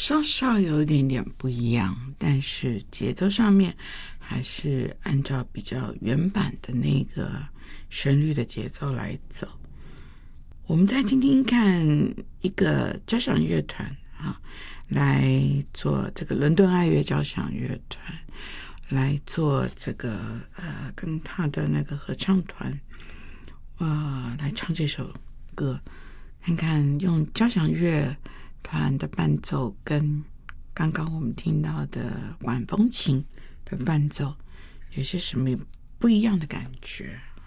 稍稍有一点点不一样，但是节奏上面还是按照比较原版的那个旋律的节奏来走。我们再听听看一个交响乐团啊，来做这个伦敦爱乐交响乐团来做这个跟他的那个合唱团来唱这首歌，看看用交响乐团的伴奏跟刚刚我们听到的管风琴的伴奏有些什么不一样的感觉。